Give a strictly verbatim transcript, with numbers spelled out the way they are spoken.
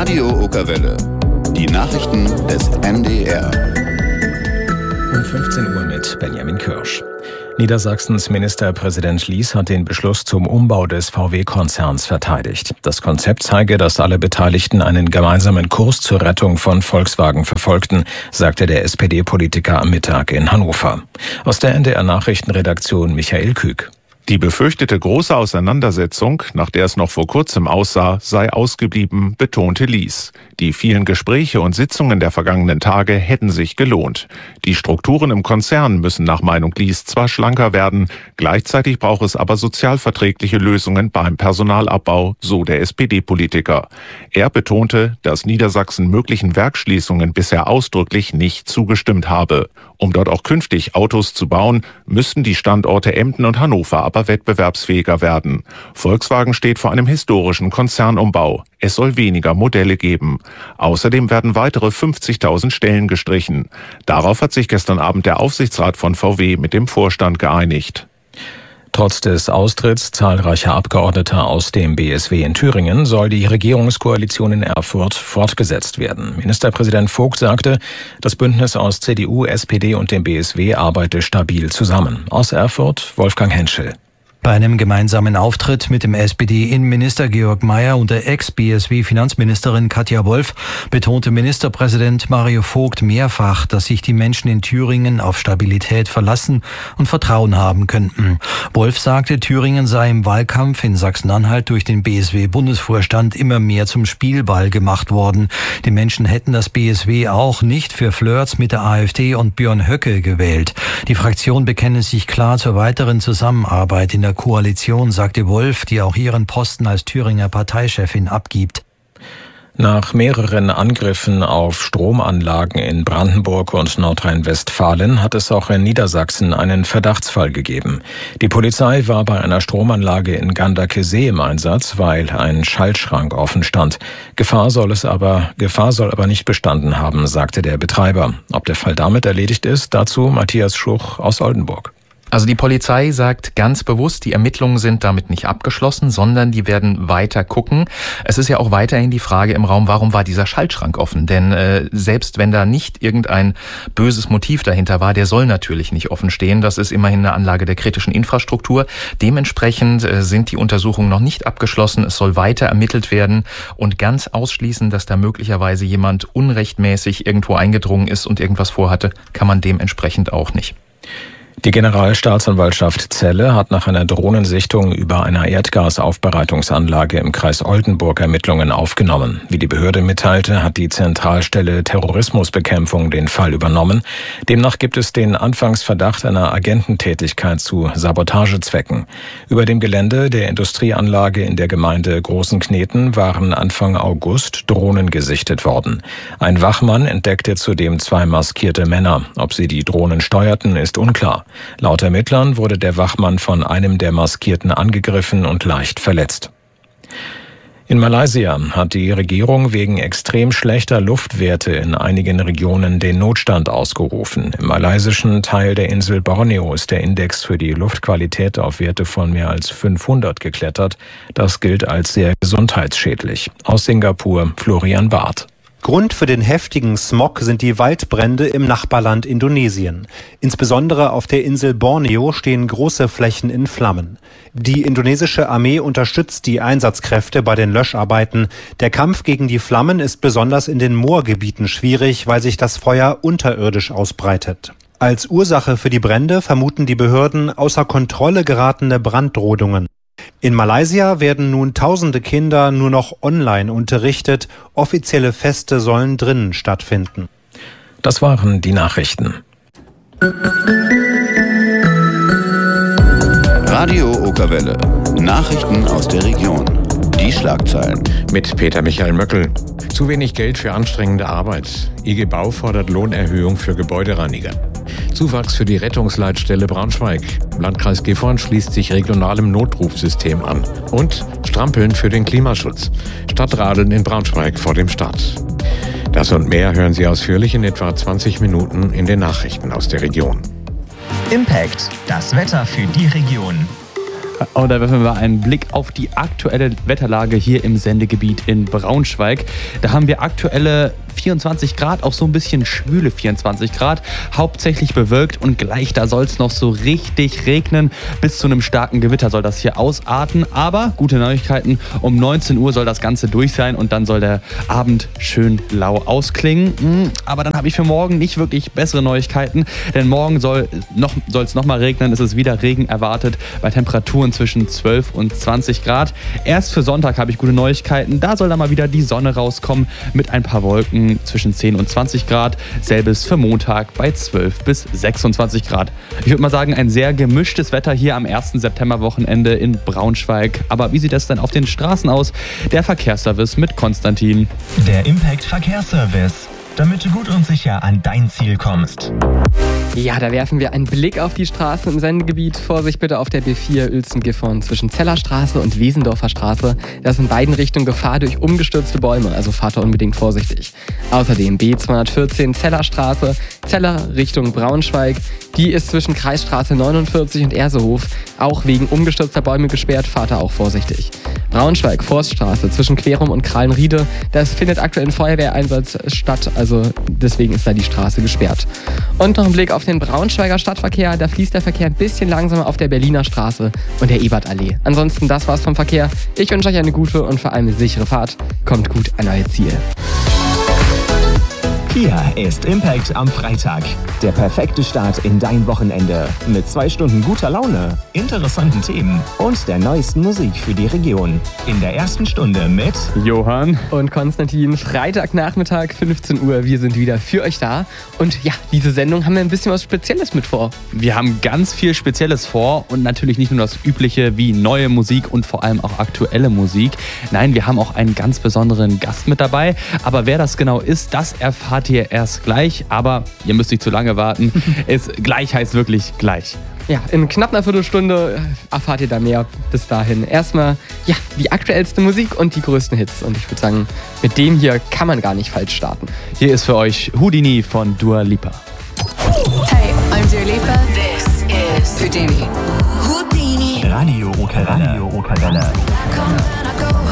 Radio Okerwelle. Die Nachrichten des N D R. Um fünfzehn Uhr mit Benjamin Kirsch. Niedersachsens Ministerpräsident Lies hat den Beschluss zum Umbau des V W-Konzerns verteidigt. Das Konzept zeige, dass alle Beteiligten einen gemeinsamen Kurs zur Rettung von Volkswagen verfolgten, sagte der S P D-Politiker am Mittag in Hannover. Aus der N D R-Nachrichtenredaktion Michael Kück. Die befürchtete große Auseinandersetzung, nach der es noch vor kurzem aussah, sei ausgeblieben, betonte Lies. Die vielen Gespräche und Sitzungen der vergangenen Tage hätten sich gelohnt. Die Strukturen im Konzern müssen nach Meinung Lies zwar schlanker werden, gleichzeitig braucht es aber sozialverträgliche Lösungen beim Personalabbau, so der S P D-Politiker. Er betonte, dass Niedersachsen möglichen Werksschließungen bisher ausdrücklich nicht zugestimmt habe. Um dort auch künftig Autos zu bauen, müssten die Standorte Emden und Hannover aber wettbewerbsfähiger werden. Volkswagen steht vor einem historischen Konzernumbau. Es soll weniger Modelle geben. Außerdem werden weitere fünfzigtausend Stellen gestrichen. Darauf hat sich gestern Abend der Aufsichtsrat von V W mit dem Vorstand geeinigt. Trotz des Austritts zahlreicher Abgeordneter aus dem B S W in Thüringen soll die Regierungskoalition in Erfurt fortgesetzt werden. Ministerpräsident Vogt sagte, das Bündnis aus C D U, S P D und dem B S W arbeite stabil zusammen. Aus Erfurt Wolfgang Henschel. Bei einem gemeinsamen Auftritt mit dem S P D-Innenminister Georg Mayer und der Ex-B S W-Finanzministerin Katja Wolf betonte Ministerpräsident Mario Vogt mehrfach, dass sich die Menschen in Thüringen auf Stabilität verlassen und Vertrauen haben könnten. Wolf sagte, Thüringen sei im Wahlkampf in Sachsen-Anhalt durch den B S W-Bundesvorstand immer mehr zum Spielball gemacht worden. Die Menschen hätten das B S W auch nicht für Flirts mit der AfD und Björn Höcke gewählt. Die Fraktion bekenne sich klar zur weiteren Zusammenarbeit in der Koalition, sagte Wolf, die auch ihren Posten als Thüringer Parteichefin abgibt. Nach mehreren Angriffen auf Stromanlagen in Brandenburg und Nordrhein-Westfalen hat es auch in Niedersachsen einen Verdachtsfall gegeben. Die Polizei war bei einer Stromanlage in Gandakesee im Einsatz, weil ein Schaltschrank offen stand. Gefahr soll es aber, Gefahr soll aber nicht bestanden haben, sagte der Betreiber. Ob der Fall damit erledigt ist, dazu Matthias Schuch aus Oldenburg. Also die Polizei sagt ganz bewusst, die Ermittlungen sind damit nicht abgeschlossen, sondern die werden weiter gucken. Es ist ja auch weiterhin die Frage im Raum, warum war dieser Schaltschrank offen? Denn äh, selbst wenn da nicht irgendein böses Motiv dahinter war, der soll natürlich nicht offen stehen. Das ist immerhin eine Anlage der kritischen Infrastruktur. Dementsprechend äh, sind die Untersuchungen noch nicht abgeschlossen. Es soll weiter ermittelt werden und ganz ausschließen, dass da möglicherweise jemand unrechtmäßig irgendwo eingedrungen ist und irgendwas vorhatte, kann man dementsprechend auch nicht. Die Generalstaatsanwaltschaft Celle hat nach einer Drohnensichtung über einer Erdgasaufbereitungsanlage im Kreis Oldenburg Ermittlungen aufgenommen. Wie die Behörde mitteilte, hat die Zentralstelle Terrorismusbekämpfung den Fall übernommen. Demnach gibt es den Anfangsverdacht einer Agententätigkeit zu Sabotagezwecken. Über dem Gelände der Industrieanlage in der Gemeinde Großenkneten waren Anfang August Drohnen gesichtet worden. Ein Wachmann entdeckte zudem zwei maskierte Männer. Ob sie die Drohnen steuerten, ist unklar. Laut Ermittlern wurde der Wachmann von einem der Maskierten angegriffen und leicht verletzt. In Malaysia hat die Regierung wegen extrem schlechter Luftwerte in einigen Regionen den Notstand ausgerufen. Im malaysischen Teil der Insel Borneo ist der Index für die Luftqualität auf Werte von mehr als fünfhundert geklettert. Das gilt als sehr gesundheitsschädlich. Aus Singapur Florian Barth. Grund für den heftigen Smog sind die Waldbrände im Nachbarland Indonesien. Insbesondere auf der Insel Borneo stehen große Flächen in Flammen. Die indonesische Armee unterstützt die Einsatzkräfte bei den Löscharbeiten. Der Kampf gegen die Flammen ist besonders in den Moorgebieten schwierig, weil sich das Feuer unterirdisch ausbreitet. Als Ursache für die Brände vermuten die Behörden außer Kontrolle geratene Brandrodungen. In Malaysia werden nun tausende Kinder nur noch online unterrichtet. Offizielle Feste sollen drinnen stattfinden. Das waren die Nachrichten. Radio Okerwelle. Nachrichten aus der Region. Die Schlagzeilen. Mit Peter Michael Möckel. Zu wenig Geld für anstrengende Arbeit. I G Bau fordert Lohnerhöhung für Gebäudereiniger. Zuwachs für die Rettungsleitstelle Braunschweig. Landkreis Gifhorn schließt sich regionalem Notrufsystem an. Und Strampeln für den Klimaschutz. Stadtradeln in Braunschweig vor dem Start. Das und mehr hören Sie ausführlich in etwa zwanzig Minuten in den Nachrichten aus der Region. Impact, das Wetter für die Region. Und da werfen wir einen Blick auf die aktuelle Wetterlage hier im Sendegebiet in Braunschweig. Da haben wir aktuelle vierundzwanzig Grad, auch so ein bisschen schwüle vierundzwanzig Grad, hauptsächlich bewölkt und gleich da soll es noch so richtig regnen. Bis zu einem starken Gewitter soll das hier ausarten, aber gute Neuigkeiten, um neunzehn Uhr soll das Ganze durch sein und dann soll der Abend schön lau ausklingen. Aber dann habe ich für morgen nicht wirklich bessere Neuigkeiten, denn morgen soll noch, soll es nochmal regnen, es ist wieder Regen erwartet bei Temperaturen zwischen zwölf und zwanzig Grad. Erst für Sonntag habe ich gute Neuigkeiten, da soll dann mal wieder die Sonne rauskommen mit ein paar Wolken zwischen zehn und zwanzig Grad. Selbes für Montag bei zwölf bis sechsundzwanzig Grad. Ich würde mal sagen, ein sehr gemischtes Wetter hier am ersten Septemberwochenende in Braunschweig. Aber wie sieht es denn auf den Straßen aus? Der Verkehrsservice mit Konstantin. Der Impact Verkehrsservice, damit du gut und sicher an dein Ziel kommst. Ja, da werfen wir einen Blick auf die Straßen im Sendegebiet. Vorsicht bitte auf der B vier Uelzen-Gifhorn zwischen Zellerstraße und Wesendorfer Straße. Da ist in beiden Richtungen Gefahr durch umgestürzte Bäume, also fahrt da unbedingt vorsichtig. Außerdem B zweihundertvierzehn Zellerstraße, Zeller Richtung Braunschweig. Die ist zwischen Kreisstraße neunundvierzig und Ersehof auch wegen umgestürzter Bäume gesperrt, fahrt da auch vorsichtig. Braunschweig Forststraße zwischen Querum und Krallenriede, da findet aktuell ein Feuerwehreinsatz statt, also deswegen ist da die Straße gesperrt. Und noch ein Blick auf den Braunschweiger Stadtverkehr, da fließt der Verkehr ein bisschen langsamer auf der Berliner Straße und der Ebertallee. Ansonsten, das war's vom Verkehr. Ich wünsche euch eine gute und vor allem eine sichere Fahrt. Kommt gut an euer Ziel. Hier ist Impact am Freitag. Der perfekte Start in dein Wochenende. Mit zwei Stunden guter Laune, interessanten Themen und der neuesten Musik für die Region. In der ersten Stunde mit Johann und Konstantin. Freitagnachmittag, fünfzehn Uhr. Wir sind wieder für euch da. Und ja, diese Sendung haben wir ein bisschen was Spezielles mit vor. Wir haben ganz viel Spezielles vor und natürlich nicht nur das Übliche wie neue Musik und vor allem auch aktuelle Musik. Nein, wir haben auch einen ganz besonderen Gast mit dabei. Aber wer das genau ist, das erfahrt ihr erst gleich, aber ihr müsst nicht zu lange warten. Es gleich heißt wirklich gleich. Ja, in knapp einer Viertelstunde erfahrt ihr da mehr. Bis dahin erstmal ja, die aktuellste Musik und die größten Hits. Und ich würde sagen, mit dem hier kann man gar nicht falsch starten. Hier ist für euch Houdini von Dua Lipa. Hey, I'm Dua Lipa. This is Houdini. Houdini. Radio Okerwelle. Radio Okerwelle.